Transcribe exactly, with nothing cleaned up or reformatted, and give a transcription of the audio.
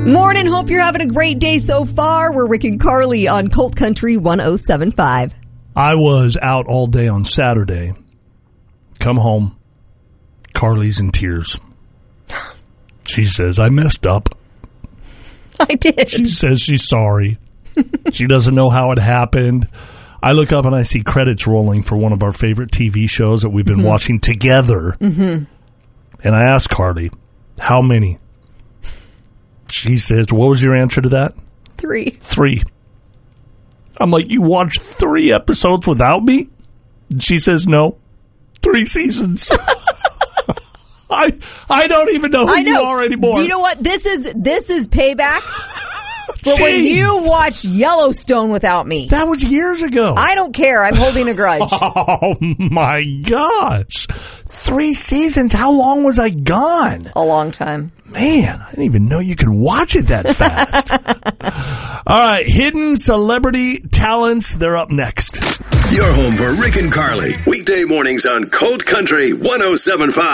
Morning, hope you're having a great day so far. We're Rick and Carly on Colt Country one oh seven point five. I was out all day on Saturday. Come home. Carly's in tears. She says, I messed up. I did. She says she's sorry. She doesn't know how it happened. I look up and I see credits rolling for one of our favorite T V shows that we've been mm-hmm. watching together. Mm-hmm. And I asked Carly, how many? She says, what was your answer to that? Three. Three. I'm like, you watched three episodes without me? And she says, no. Three seasons. I I don't even know who I know. you are anymore. Do you know what? This is this is payback for Jeez. when you watched Yellowstone without me. That was years ago. I don't care. I'm holding a grudge. Oh, my gosh. Three seasons? How long was I gone? A long time. Man, I didn't even know you could watch it that fast. All right, hidden celebrity talents. They're up next. You're home for Rick and Carly. Weekday mornings on Colt Country one oh seven point five.